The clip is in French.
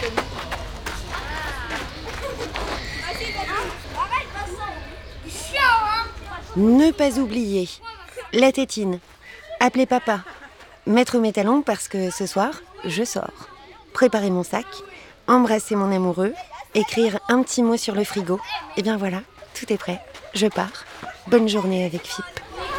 Ne pas oublier la tétine, appeler papa, mettre mes talons parce que ce soir, je sors, préparer mon sac, embrasser mon amoureux, écrire un petit mot sur le frigo. Et bien voilà, tout est prêt, je pars. Bonne journée avec Fipp.